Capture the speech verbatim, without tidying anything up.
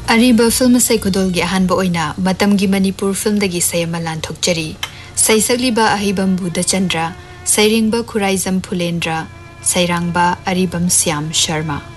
Areeba film सैखुदोलगी अहानबा ओइना मतमगी Manipur फिल्मदगी सैमा लांथोकचरी सैसगलिबा अहिबम बुधचंद्र सैरिंगबा खुराइजम फुलेंद्र सैरांगबा अरीबम श्याम शर्मा।